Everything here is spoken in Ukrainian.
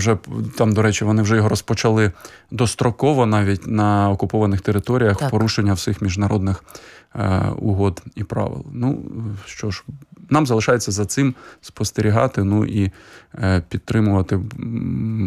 вже там, до речі, вони вже його розпочали достроково навіть на окупованих територіях в порушення всіх міжнародних угод і правил. Ну, що ж, нам залишається за цим спостерігати, ну і підтримувати